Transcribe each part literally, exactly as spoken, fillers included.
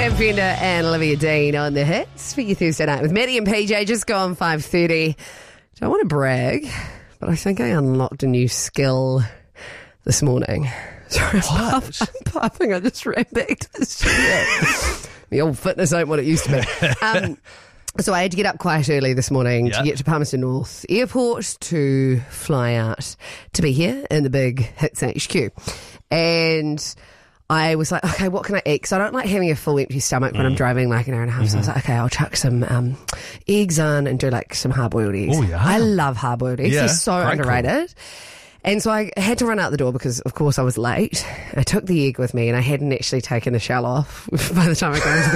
Sam Fender and Olivia Dean on the hits for your Thursday night with Maddie and P J. Just gone five thirty. Don't want to brag, but I think I unlocked a new skill this morning. Sorry, I'm puffing. I just ran back to the studio. The old fitness ain't what it used to be. Um, so I had to get up quite early this morning yep. to get to Palmerston North Airport to fly out to be here in the big Hits H Q. And I was like, okay, what can I eat? Because I don't like having a full empty stomach mm. when I'm driving like an hour and a half. Mm-hmm. So I was like, okay, I'll chuck some um, eggs on and do like some hard-boiled eggs. Oh, yeah. I love hard-boiled eggs. Yeah, they're so underrated. Cool. And so I had to run out the door because, of course, I was late. I took the egg with me and I hadn't actually taken the shell off by the time I got into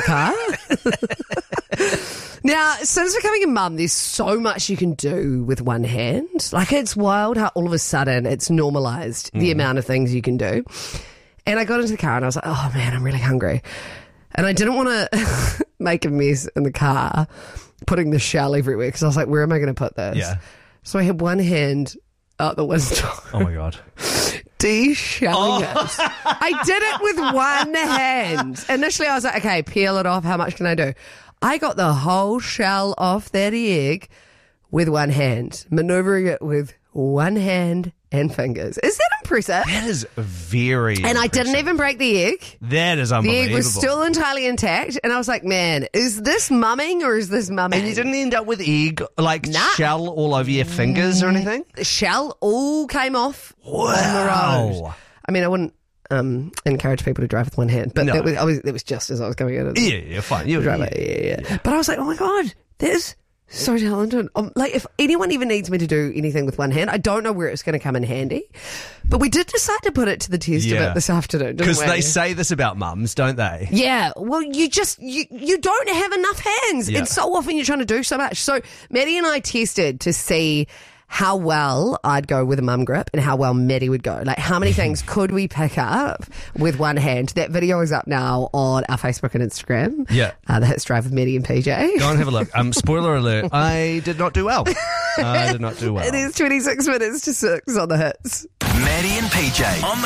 the car. Now, since becoming a mum, there's so much you can do with one hand. Like, it's wild how all of a sudden it's normalised, mm. the amount of things you can do. And I got into the car and I was like, oh, man, I'm really hungry. And I didn't want to make a mess in the car, putting the shell everywhere, because I was like, where am I going to put this? Yeah. So I had one hand out the window. Oh, my God. De-shelling oh. it. I did it with one hand. Initially, I was like, okay, peel it off. How much can I do? I got the whole shell off that egg with one hand, manoeuvring it with one hand and fingers. Is that impressive? That is very And impressive. I didn't even break the egg. That is unbelievable. The egg was still entirely intact. And I was like, man, is this mumming or is this mumming? And you didn't end up with egg, like nah. shell all over your fingers or anything? The shell all came off wow. on the road. I mean, I wouldn't um, encourage people to drive with one hand, but no. that was, I was, it was just as I was coming in. Yeah, yeah, fine. You, drive yeah, it. Yeah, yeah, yeah. But I was like, oh my God, that is so talented. Um, like, if anyone even needs me to do anything with one hand, I don't know where it's going to come in handy. But we did decide to put it to the test yeah. a bit this afternoon, didn't we? Because they say this about mums, don't they? Yeah. Well, you just, you, you don't have enough hands. Yeah. And so often you're trying to do so much. So Maddie and I tested to see how well I'd go with a mum grip and how well Maddie would go. Like, how many things could we pick up with one hand? That video is up now on our Facebook and Instagram. Yeah. Uh, the Hits Drive with Maddie and P J. Go and have a look. Um, spoiler alert, I did not do well. I did not do well. It is twenty-six minutes to six on the Hits. Maddie and P J on